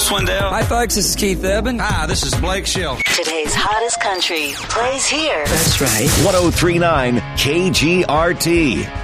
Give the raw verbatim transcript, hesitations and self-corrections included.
Swindell. Hi, folks. This is Keith Urban. Hi, this is Blake Shelton. Today's hottest country plays here. That's right. ten thirty-nine K G R T.